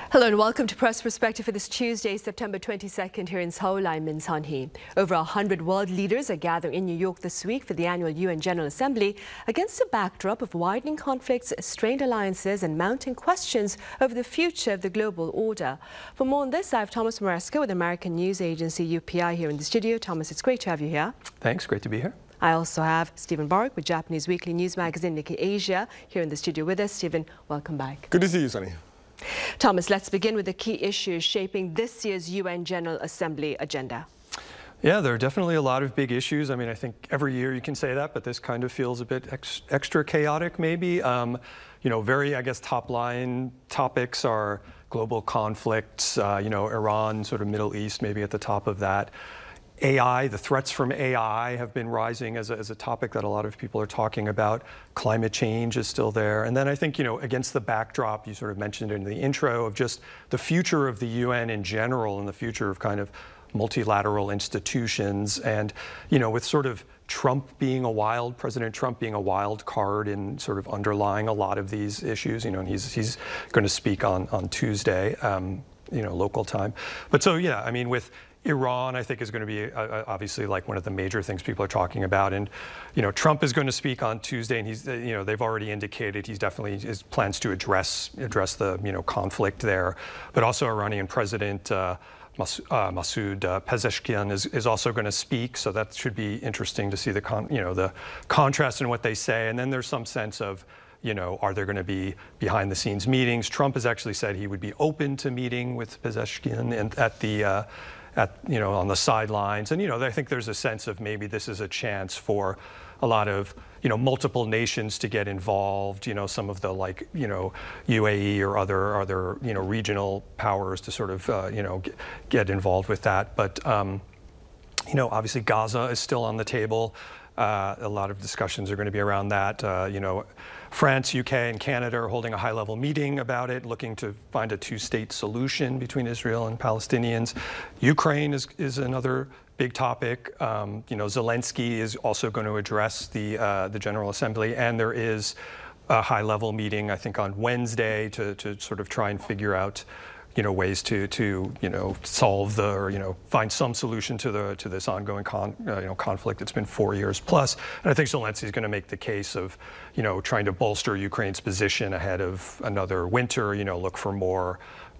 Hello and welcome to Press Perspective for this Tuesday, September 22nd here in Seoul. I'm Min Sun-hee. Over 100 world leaders are gathering in New York this week for the annual UN General Assembly against a backdrop of widening conflicts, strained alliances and mounting questions over the future of the global order. For more on this, I have Thomas Maresca with American news agency UPI here in the studio. Thomas, it's great to have you here. Thanks, great to be here. I also have Stephen Borek with Japanese weekly news magazine Nikkei Asia here in the studio with us. Stephen, welcome back. Good to see you, Sunny. Thomas, let's begin with the key issues shaping this year's UN General Assembly agenda. Yeah, there are definitely a lot of big issues. I mean, I think every year you can say that, but this kind of feels a bit extra chaotic, maybe. Very, I guess, top-line topics are global conflicts, Iran, sort of Middle East, maybe at the top of that. AI, the threats from AI have been rising as a topic that a lot of people are talking about. Climate change is still there. And then I think, against the backdrop, you sort of mentioned in the intro, of just the future of the UN in general and the future of kind of multilateral institutions. And, with sort of President Trump being a wild card in sort of underlying a lot of these issues, and he's going to speak on Tuesday, local time. But so, yeah, I mean, with Iran, I think, is going to be obviously like one of the major things people are talking about. And, Trump is going to speak on Tuesday, and he's, they've already indicated he's definitely plans to address the, conflict there. But also Iranian President Masoud Pezeshkian is also going to speak. So that should be interesting to see the contrast in what they say. And then there's some sense of, are there going to be behind the scenes meetings? Trump has actually said he would be open to meeting with Pezeshkian and on the sidelines. And, I think there's a sense of maybe this is a chance for a lot of, multiple nations to get involved, some of the UAE or other regional powers to sort of, get involved with that. But, obviously Gaza is still on the table. A lot of discussions are going to be around that. France, UK, and Canada are holding a high-level meeting about it, looking to find a two-state solution between Israel and Palestinians. Ukraine is another big topic. Zelensky is also going to address the General Assembly, and there is a high-level meeting, I think, on Wednesday to sort of try and figure out ways to solve find some solution to this ongoing conflict. It's been 4 years plus, and I think Zelensky is going to make the case of trying to bolster Ukraine's position ahead of another winter. Look for more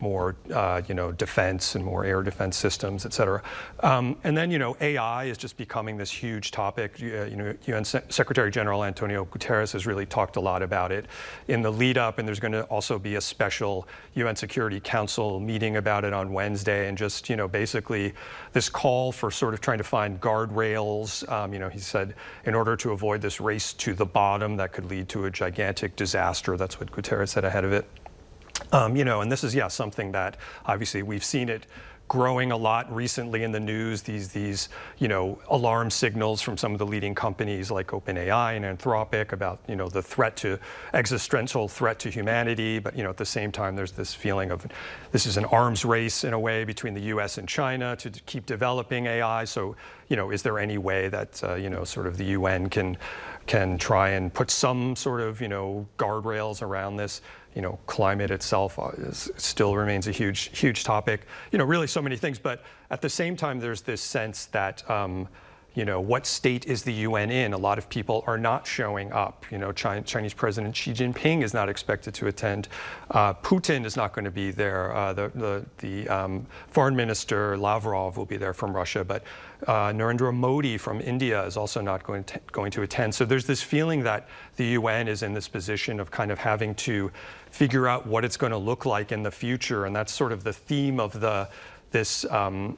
defense and more air defense systems, et cetera. And then AI is just becoming this huge topic. UN Secretary General Antonio Guterres has really talked a lot about it in the lead up, and there's going to also be a special UN Security Council meeting about it on Wednesday, and just basically this call for sort of trying to find guardrails. He said in order to avoid this race to the bottom that could lead to a gigantic disaster. That's what Guterres said ahead of it. And this is, something that obviously we've seen it growing a lot recently in the news, these alarm signals from some of the leading companies like OpenAI and Anthropic about, the existential threat to humanity. But, at the same time, there's this feeling of this is an arms race in a way between the US and China to keep developing AI. So, is there any way that, sort of the UN can try and put some sort of, guardrails around this? Climate itself still remains a huge topic. Really so many things. But at the same time, there's this sense that, what state is the UN in? A lot of people are not showing up. Chinese President Xi Jinping is not expected to attend. Putin is not going to be there. The Foreign Minister Lavrov will be there from Russia, but Narendra Modi from India is also not going to attend. So there's this feeling that the UN is in this position of kind of having to figure out what it's going to look like in the future, and that's sort of the theme of this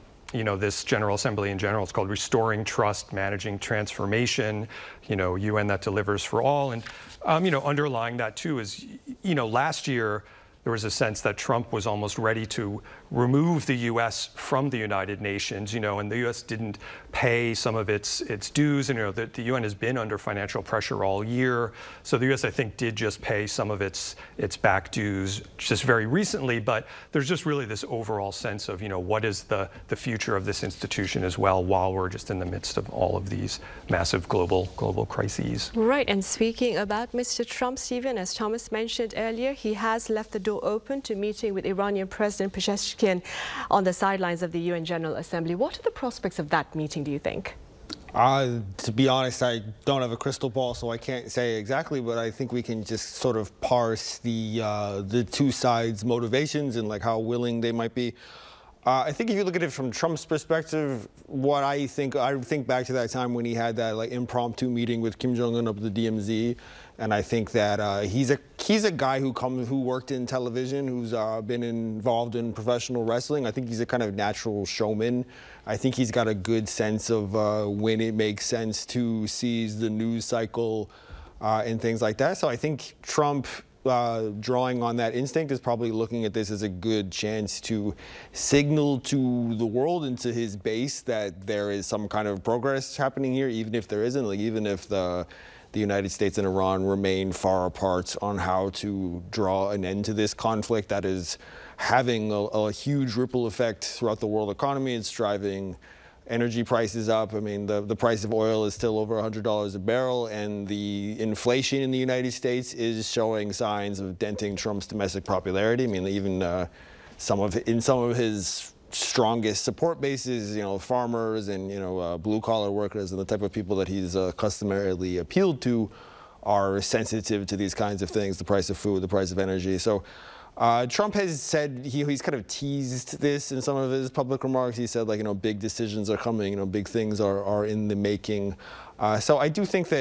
General Assembly in general. It's called Restoring Trust, Managing Transformation, UN that delivers for all. And, underlying that too is, last year there was a sense that Trump was almost ready to remove the U.S. from the United Nations, and the U.S. didn't pay some of its dues. And, the UN has been under financial pressure all year. So the U.S., I think, did just pay some of its back dues just very recently. But there's just really this overall sense of, what is the future of this institution as well, while we're just in the midst of all of these massive global crises. Right. And speaking about Mr. Trump, Stephen, as Thomas mentioned earlier, he has left the door door open to meeting with Iranian President Pezeshkian on the sidelines of the UN General Assembly. What are the prospects of that meeting, do you think? To be honest, I don't have a crystal ball, so I can't say exactly, but I think we can just sort of parse the two sides' motivations and like how willing they might be. I think if you look at it from Trump's perspective, I think back to that time when he had that like impromptu meeting with Kim Jong-un up at the DMZ, and I think that he's a guy who worked in television, who's been involved in professional wrestling. I think he's a kind of natural showman. I think he's got a good sense of when it makes sense to seize the news cycle and things like that. So I think Trump, drawing on that instinct, is probably looking at this as a good chance to signal to the world and to his base that there is some kind of progress happening here, even if there isn't, like even if the United States and Iran remain far apart on how to draw an end to this conflict that is having a huge ripple effect throughout the world economy. It's driving energy prices up. I mean, the price of oil is still over $100 a barrel, and the inflation in the United States is showing signs of denting Trump's domestic popularity. I mean, even in some of his strongest support bases, farmers and blue collar workers and the type of people that he's customarily appealed to are sensitive to these kinds of things: the price of food, the price of energy. So Trump has said he's kind of teased this in some of his public remarks. He said, like, big decisions are coming, big things are in the making. So I do think that